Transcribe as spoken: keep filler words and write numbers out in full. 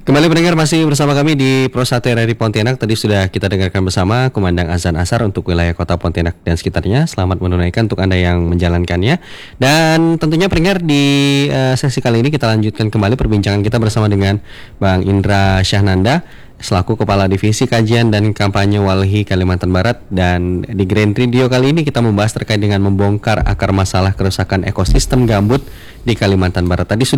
Kembali pendengar masih bersama kami di Pro satu R R I Pontianak. Tadi sudah kita dengarkan bersama kumandang azan asar untuk wilayah kota Pontianak dan sekitarnya. Selamat menunaikan untuk Anda yang menjalankannya. Dan tentunya pendengar di uh, sesi kali ini kita lanjutkan kembali perbincangan kita bersama dengan Bang Indra Syahnanda selaku Kepala Divisi Kajian dan Kampanye Walhi Kalimantan Barat. Dan di Grand Radio kali ini kita membahas terkait dengan membongkar akar masalah kerusakan ekosistem gambut di Kalimantan Barat. Tadi